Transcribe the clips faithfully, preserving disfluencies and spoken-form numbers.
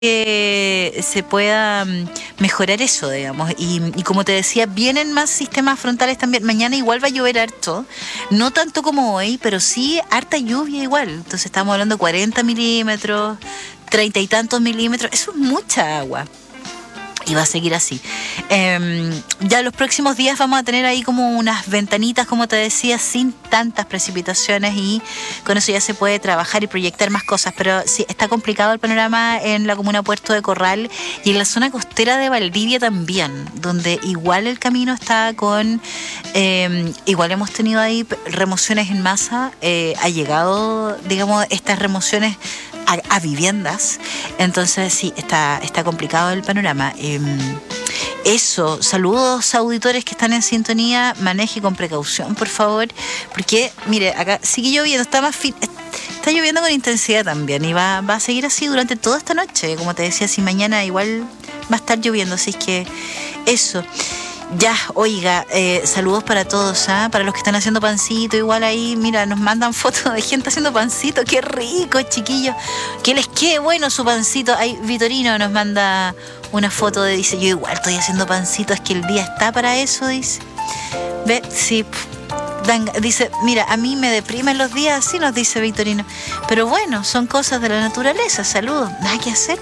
que se pueda mejorar eso, digamos. Y, y como te decía, vienen más sistemas frontales también. Mañana igual va a llover harto, no tanto como hoy, pero sí harta lluvia igual. Entonces estamos hablando de cuarenta milímetros, treinta y tantos milímetros. Eso es mucha agua. Y va a seguir así. Eh, ya los próximos días vamos a tener ahí como unas ventanitas, como te decía, sin tantas precipitaciones, y con eso ya se puede trabajar y proyectar más cosas. Pero sí, está complicado el panorama en la comuna Puerto de Corral y en la zona costera de Valdivia también, donde igual el camino está con... Eh, igual hemos tenido ahí remociones en masa. Eh, ha llegado, digamos, estas remociones A, a viviendas. Entonces sí, está, está complicado el panorama. Eh, eso, saludos a auditores que están en sintonía, maneje con precaución, por favor, porque mire, acá sigue lloviendo, está más fin, está lloviendo con intensidad también, y va, va a seguir así durante toda esta noche. Como te decía, si mañana igual va a estar lloviendo, así es que eso. Ya, oiga, eh, saludos para todos, ¿eh? Para los que están haciendo pancito, igual ahí, mira, nos mandan fotos de gente haciendo pancito, qué rico, chiquillos, que les quede bueno su pancito. Ahí Vitorino nos manda una foto de, dice, yo igual estoy haciendo pancito, es que el día está para eso, dice. Ve, sí, dan, dice, mira, a mí me deprimen los días así, nos dice Vitorino, pero bueno, son cosas de la naturaleza. Saludos, nada que hacer.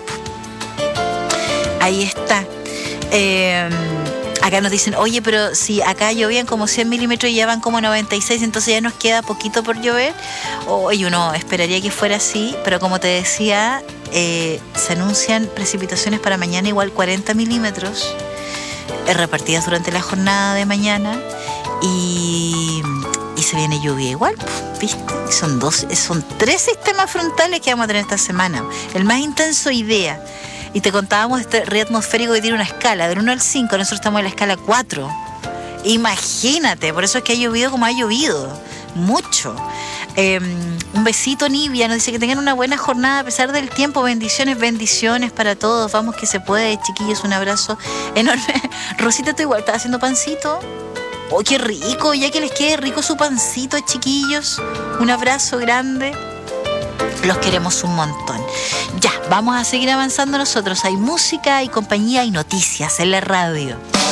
Ahí está. Eh... Acá nos dicen, oye, pero si acá llovían como cien milímetros y ya van como noventa y seis, entonces ya nos queda poquito por llover. Oye, uno esperaría que fuera así, pero como te decía, eh, se anuncian precipitaciones para mañana igual cuarenta milímetros, eh, repartidas durante la jornada de mañana, y, y se viene lluvia igual, ¿viste? Son dos, son tres sistemas frontales que vamos a tener esta semana. El más intenso, idea. Y te contábamos este río atmosférico que tiene una escala del uno al cinco, nosotros estamos en la escala cuatro. Imagínate, por eso es que ha llovido como ha llovido, mucho. Eh, un besito, Nivia, nos dice que tengan una buena jornada a pesar del tiempo. Bendiciones, bendiciones para todos. Vamos que se puede, chiquillos, un abrazo enorme. Rosita, tú igual estás haciendo pancito. Oh, qué rico, ya que les quede rico su pancito, chiquillos. Un abrazo grande. Los queremos un montón. Ya, vamos a seguir avanzando nosotros. Hay música, hay compañía y noticias en la radio.